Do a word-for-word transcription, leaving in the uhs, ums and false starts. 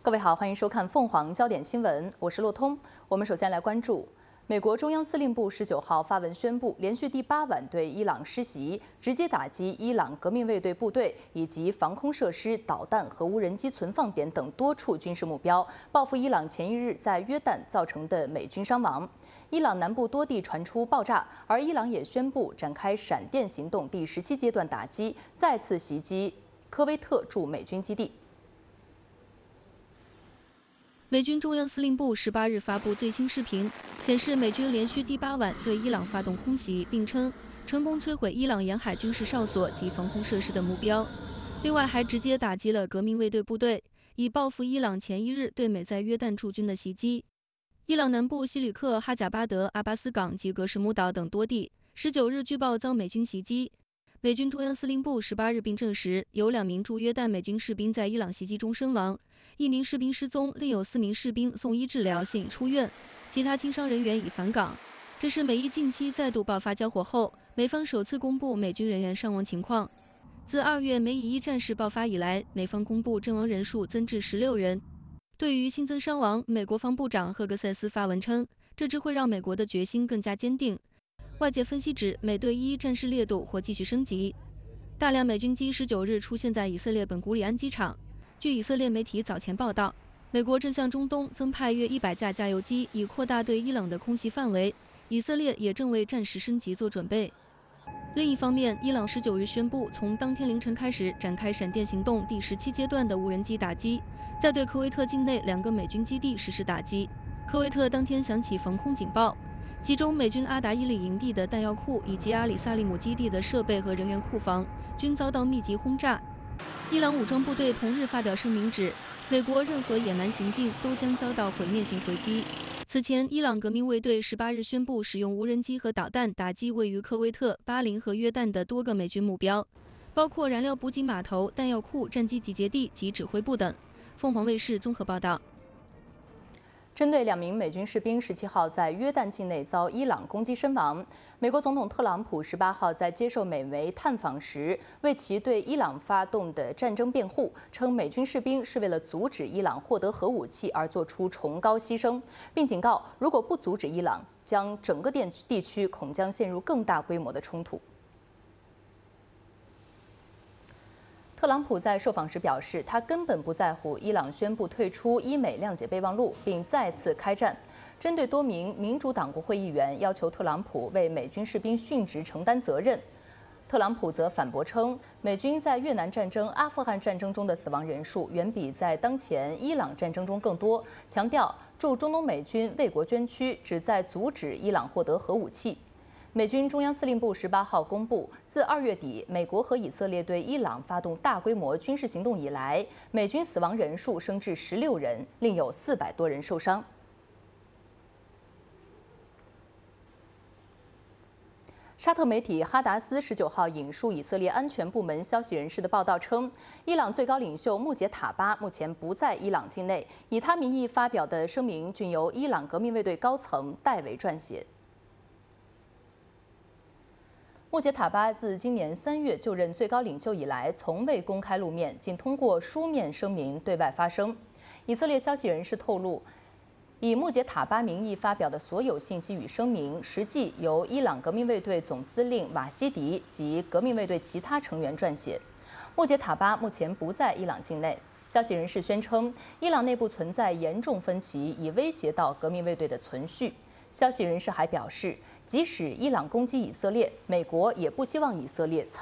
各位好，欢迎收看凤凰焦点新闻，我是洛通。我们首先来关注，美国中央司令部十九号发文宣布，连续第八晚对伊朗施袭，直接打击伊朗革命卫队部队以及防空设施、导弹和无人机存放点等多处军事目标，报复伊朗前一日在约旦造成的美军伤亡。伊朗南部多地传出爆炸，而伊朗也宣布展开闪电行动第十七阶段打击，再次袭击科威特驻美军基地。 美军中央司令部十八日发布最新视频，显示美军连续第八晚对伊朗发动空袭，并称成功摧毁伊朗沿海军事哨所及防空设施的目标。另外，还直接打击了革命卫队部队，以报复伊朗前一日对美在约旦驻军的袭击。伊朗南部西里克、哈贾巴德、阿巴斯港及格什姆岛等多地，十九日据报遭美军袭击。美军中央司令部十八日并证实，有两名驻约旦美军士兵在伊朗袭击中身亡。 一名士兵失踪，另有四名士兵送医治疗，现已出院，其他轻伤人员已返岗。这是美伊近期再度爆发交火后，美方首次公布美军人员伤亡情况。自二月美以一战事爆发以来，美方公布阵亡人数增至十六人。对于新增伤亡，美国防部长赫格塞斯发文称，这只会让美国的决心更加坚定。外界分析指，美对伊战事烈度或继续升级。大量美军机十九日出现在以色列本古里安机场。 据以色列媒体早前报道，美国正向中东增派约一百架加油机，以扩大对伊朗的空袭范围。以色列也正为战时升级做准备。另一方面，伊朗十九日宣布，从当天凌晨开始展开闪电行动第十七阶段的无人机打击，在对科威特境内两个美军基地实施打击。科威特当天响起防空警报，其中美军阿达伊里营地的弹药库以及阿里萨利姆基地的设备和人员库房均遭到密集轰炸。 伊朗武装部队同日发表声明指，美国任何野蛮行径都将遭到毁灭性回击。此前，伊朗革命卫队十八日宣布使用无人机和导弹打击位于科威特、巴林和约旦的多个美军目标，包括燃料补给码头、弹药库、战机集结地及指挥部等。凤凰卫视综合报道。 针对两名美军士兵十七号在约旦境内遭伊朗攻击身亡，美国总统特朗普十八号在接受美媒探访时，为其对伊朗发动的战争辩护，称美军士兵是为了阻止伊朗获得核武器而做出崇高牺牲，并警告，如果不阻止伊朗，将整个地地区恐将陷入更大规模的冲突。 特朗普在受访时表示，他根本不在乎伊朗宣布退出伊美谅解备忘录，并再次开战。针对多名民主党国会议员要求特朗普为美军士兵殉职承担责任，特朗普则反驳称，美军在越南战争、阿富汗战争中的死亡人数远比在当前伊朗战争中更多，强调驻中东美军为国捐躯旨在阻止伊朗获得核武器。 美军中央司令部十八号公布，自二月底美国和以色列对伊朗发动大规模军事行动以来，美军死亡人数升至十六人，另有四百多人受伤。沙特媒体哈达斯十九号引述以色列安全部门消息人士的报道称，伊朗最高领袖穆杰塔巴目前不在伊朗境内，以他名义发表的声明均由伊朗革命卫队高层代为撰写。 穆杰塔巴自今年三月就任最高领袖以来，从未公开露面，仅通过书面声明对外发声。以色列消息人士透露，以穆杰塔巴名义发表的所有信息与声明，实际由伊朗革命卫队总司令瓦希迪及革命卫队其他成员撰写。穆杰塔巴目前不在伊朗境内。消息人士宣称，伊朗内部存在严重分歧，已威胁到革命卫队的存续。 消息人士还表示，即使伊朗攻击以色列，美国也不希望以色列参